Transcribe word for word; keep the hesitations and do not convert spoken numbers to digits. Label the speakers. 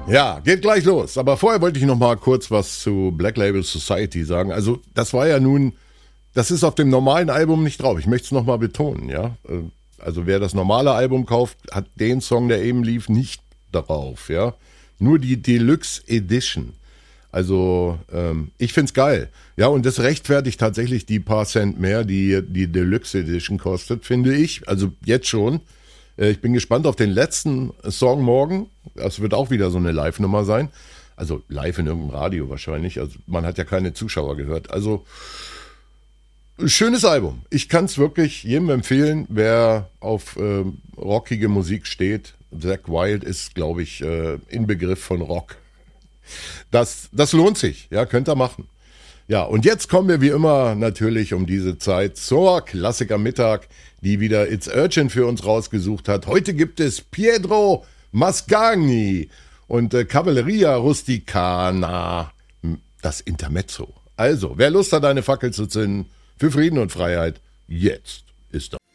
Speaker 1: Ja, geht gleich los. Aber vorher wollte ich noch mal kurz was zu Black Label Society sagen. Also das war ja nun, das ist auf dem normalen Album nicht drauf. Ich möchte es noch mal betonen, ja. Also wer das normale Album kauft, hat den Song, der eben lief, nicht drauf, ja. Nur die Deluxe Edition. Also ähm, ich find's geil. Ja, und das rechtfertigt tatsächlich die paar Cent mehr, die die Deluxe Edition kostet, finde ich. Also jetzt schon. Äh, ich bin gespannt auf den letzten Song morgen. Das wird auch wieder so eine Live-Nummer sein. Also live in irgendeinem Radio wahrscheinlich. Also man hat ja keine Zuschauer gehört. Also schönes Album. Ich kann es wirklich jedem empfehlen, wer auf äh, rockige Musik steht. Zakk Wylde ist, glaube ich, äh, Inbegriff von Rock. Das, das lohnt sich, ja, könnt ihr machen. Ja, und jetzt kommen wir wie immer natürlich um diese Zeit zur Klassiker Mittag, die wieder It's Urgent für uns rausgesucht hat. Heute gibt es Pietro Mascagni und äh, Cavalleria Rusticana, das Intermezzo. Also, wer Lust hat, eine Fackel zu zünden für Frieden und Freiheit, jetzt ist er.